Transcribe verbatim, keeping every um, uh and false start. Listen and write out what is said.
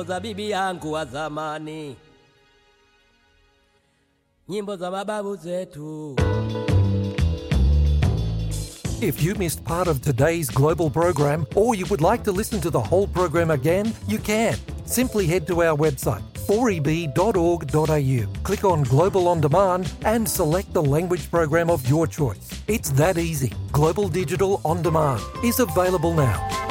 za bibi yangu wa zamani, nyimbo za mababu zetu. If you missed part of today's Global program, or you would like to listen to the whole program again, you can. Simply head to our website, four e b dot org dot a u. Click on Global On Demand and select the language program of your choice. It's that easy. Global Digital On Demand is available now.